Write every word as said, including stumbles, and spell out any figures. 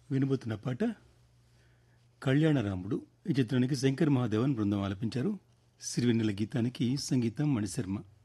వినబోతున్న పాట కళ్యాణరాముడు. ఈ చిత్రానికి శంకర్ మహాదేవన్ బృందం ఆలపించారు. సిరివెన్నెల గీతానికి సంగీతం మణిశర్మ.